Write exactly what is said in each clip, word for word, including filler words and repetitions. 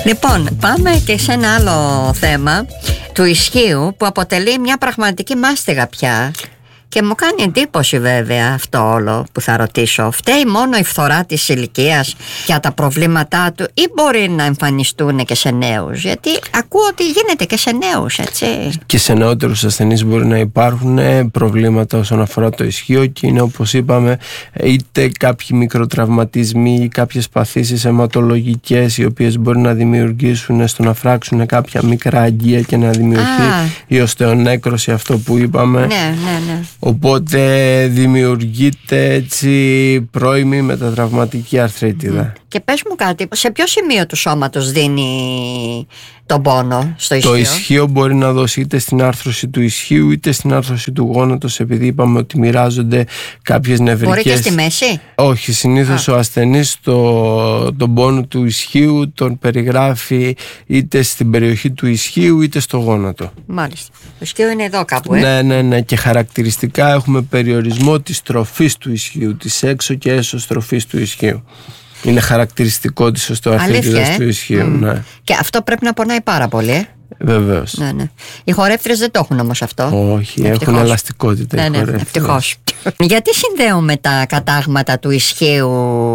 Λοιπόν, πάμε και σε ένα άλλο θέμα του ισχύου που αποτελεί μια πραγματική μάστιγα πια. Και μου κάνει εντύπωση βέβαια αυτό όλο που θα ρωτήσω. Φταίει μόνο η φθορά της ηλικίας για τα προβλήματά του ή μπορεί να εμφανιστούν και σε νέους? Γιατί ακούω ότι γίνεται και σε νέους, έτσι. Και σε νεότερους ασθενείς μπορεί να υπάρχουν προβλήματα όσον αφορά το ισχύο και είναι, όπως είπαμε, είτε κάποιοι μικροτραυματισμοί ή κάποιες παθήσεις αιματολογικές οι οποίες μπορεί να δημιουργήσουν στο να φράξουν κάποια μικρά αγγεία και να δημιουργηθεί Α. η οστεονέκρωση, αυτό που είπαμε. Ναι, ναι, ναι. Οπότε δημιουργείται έτσι πρώιμη μετατραυματική αρθρίτιδα. Και πες μου κάτι, σε ποιο σημείο του σώματος δίνει τον πόνο στο ισχύο? Το ισχύο μπορεί να δώσει είτε στην άρθρωση του ισχύου είτε στην άρθρωση του γόνατος, επειδή είπαμε ότι μοιράζονται κάποιες νευρικές. Μπορεί και στη μέση? Όχι, συνήθως ο ασθενής το, τον πόνο του ισχύου τον περιγράφει είτε στην περιοχή του ισχύου είτε στο γόνατο. Μάλιστα. Το ισχύο είναι εδώ κάπου, ε? Ναι, ναι, ναι. Και χαρακτηριστικά έχουμε περιορισμό της τροφής του ισχύου, της έξω και έσω τροφής του ισχύου. Είναι χαρακτηριστικό της οστεοαρθρίτιδας ε? του ισχύου. Mm. Ναι. Και αυτό πρέπει να πονάει πάρα πολύ, ε? Βεβαίως. Ναι, ναι. Οι χορεύτριες δεν το έχουν όμως αυτό. Όχι, ευτυχώς. Έχουν ελαστικότητα. Ναι, ναι, ευτυχώς. Γιατί συνδέουμε τα κατάγματα του ισχύου,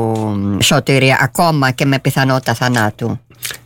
Σωτήρη, ακόμα και με πιθανότητα θανάτου?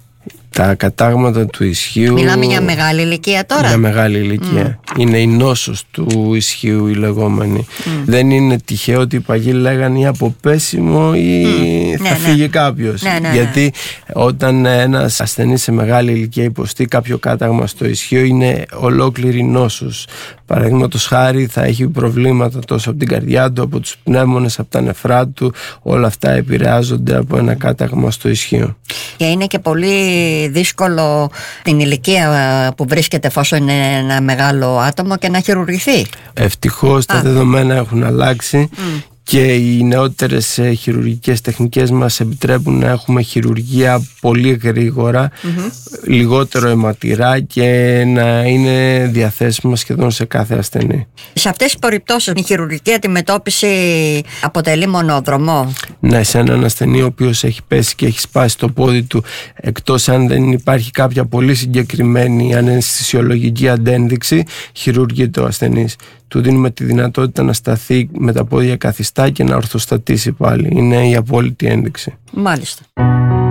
Τα κατάγματα του ισχύου. Μιλάμε για μεγάλη ηλικία τώρα. Για μεγάλη ηλικία. Mm. Είναι η νόσος του ισχύου η λεγόμενη. Mm. Δεν είναι τυχαίο ότι οι παγιοί λέγανε ή από πέσιμο ή mm. θα ναι, φύγει ναι. κάποιος. Ναι, ναι, Γιατί ναι. όταν ένας ασθενής σε μεγάλη ηλικία υποστεί κάποιο κάταγμα στο ισχύο, είναι ολόκληρη νόσος. Παραδείγματος χάρη, θα έχει προβλήματα τόσο από την καρδιά του, από τους πνεύμονες, από τα νεφρά του. Όλα αυτά επηρεάζονται από ένα κάταγμα στο ισχύο. Και είναι και πολύ δύσκολο την ηλικία που βρίσκεται, εφόσον είναι ένα μεγάλο άτομο, και να χειρουργηθεί. Ευτυχώς τα δεδομένα έχουν αλλάξει. Mm. Και οι νεότερες χειρουργικές τεχνικές μας επιτρέπουν να έχουμε χειρουργία πολύ γρήγορα, mm-hmm. λιγότερο αιματηρά και να είναι διαθέσιμα σχεδόν σε κάθε ασθενή. Σε αυτές τις περιπτώσεις η χειρουργική αντιμετώπιση αποτελεί μονόδρομο? Ναι, σε έναν ασθενή ο οποίος έχει πέσει και έχει σπάσει το πόδι του, εκτός αν δεν υπάρχει κάποια πολύ συγκεκριμένη αναισθησιολογική αντένδειξη, χειρουργείται ο ασθενής. Του δίνουμε τη δυνατότητα να σταθεί με τα πόδια καθιστά και να ορθοστατήσει πάλι. Είναι η απόλυτη ένδειξη. Μάλιστα.